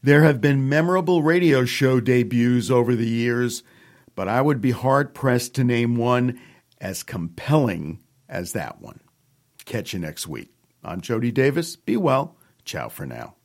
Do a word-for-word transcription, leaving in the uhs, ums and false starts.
There have been memorable radio show debuts over the years, but I would be hard-pressed to name one as compelling as that one. Catch you next week. I'm Jody Davis. Be well. Ciao for now.